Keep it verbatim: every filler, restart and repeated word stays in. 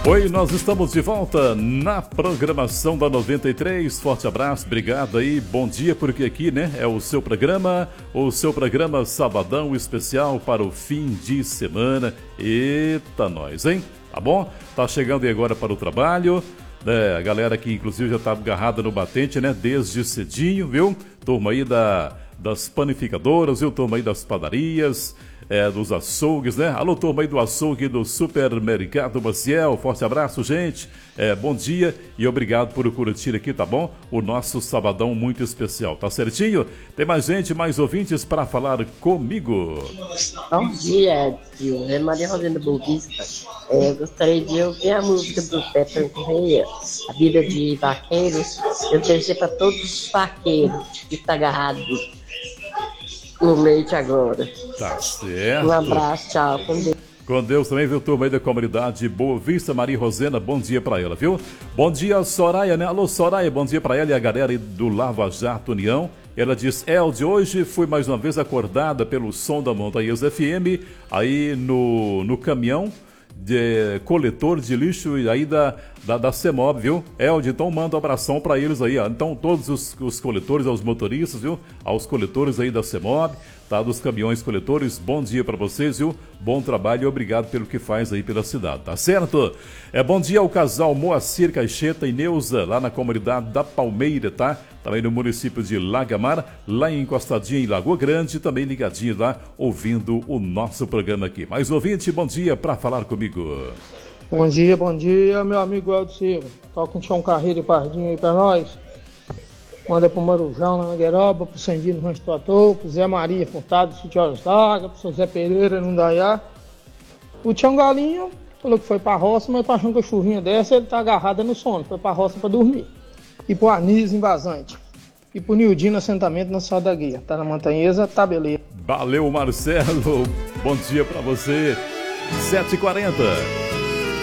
Oi, nós estamos de volta na programação da noventa e três. Forte abraço, obrigado aí, bom dia, porque aqui, né, é o seu programa, o seu programa Sabadão especial para o fim de semana. Eita, nós, hein? Tá bom? Tá chegando aí agora para o trabalho, né? A galera que inclusive já tá agarrada no batente, né, desde cedinho, viu? Turma aí da, das panificadoras, viu? Turma aí das padarias, É, dos açougues, né? Alô, turma aí do açougue do Supermercado Maciel, forte abraço, gente, é, bom dia e obrigado por curtir aqui, tá bom? O nosso sabadão muito especial, tá certinho? Tem mais gente, mais ouvintes para falar comigo. Bom dia, tio. É Maria Rosenda Bouvista. É, gostaria de ouvir a música do Pepe Correia, A Vida de Vaqueiro. Eu desejo para todos os vaqueiros que estão agarrados no leite agora. Tá certo. Um abraço, tchau. Com Deus. Com Deus também, viu, turma aí da comunidade Boa Vista, Maria Rosena, bom dia pra ela, viu? Bom dia, Soraya, né? Alô, Soraya, bom dia pra ela e a galera aí do Lava Jato União. Ela diz, El, de hoje fui mais uma vez acordada pelo som da Montanhas F M, aí no, no caminhão de coletor de lixo e aí da, da, da CEMOB, viu? Elde, então manda um abração para eles aí, ó. Então todos os, os coletores, aos motoristas, viu? Aos coletores aí da CEMOB, tá? Dos caminhões coletores, bom dia para vocês, viu? Bom trabalho e obrigado pelo que faz aí pela cidade, tá certo? É bom dia ao casal Moacir Caixeta e Neuza, lá na comunidade da Palmeira, tá? Também no município de Lagamar, lá encostadinho em Lagoa Grande, também ligadinho lá, ouvindo o nosso programa aqui. Mais ouvinte, bom dia para falar comigo. Bom dia, bom dia, meu amigo Eldo Silva. Toca um chão carreira e pardinho aí pra nós. Manda pro Marujão, na Mangueiroba, pro Sandino Rancho do Ator, pro Zé Maria Furtado, Sítio Horas d'Água, pro seu Zé Pereira, no Daiá. O Tião Galinha falou que foi pra roça, mas achando que a chuvinha dessa, ele tá agarrado no sono, foi pra roça pra dormir. E pro Anísio Invasante. E pro Nildino Assentamento na Sal da Guia. Tá na Montanhesa, tá beleza. Valeu, Marcelo. Bom dia pra você. sete e quarenta.